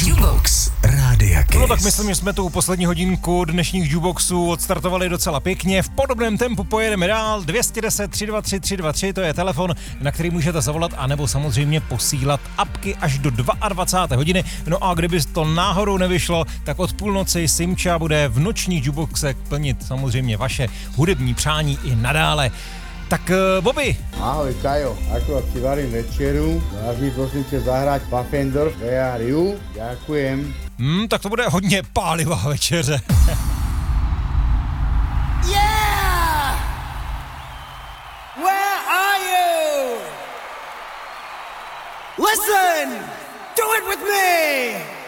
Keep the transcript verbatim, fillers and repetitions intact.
Jukebox Rádia Kiss. No tak myslím, že jsme tu poslední hodinku dnešních Jukeboxů odstartovali docela pěkně. V podobném tempu pojedeme dál. dvě stě deset tři dva tři tři dva tři, to je telefon, na který můžete zavolat, anebo samozřejmě posílat apky až do dvacáté druhé hodiny. No a kdyby to náhodou nevyšlo, tak od půlnoci Simča bude v nočních Jukeboxech plnit samozřejmě vaše hudební přání i nadále. Tak Bobby. Ahoj Kajo, akurát si varím večeru, dáš mi prosím tě zahrať Pfaffendorf, Where are you? Ďakujem. Hmm, tak to bude hodně pálivá večeře. Yeah! Where are you? Listen! Do it with me!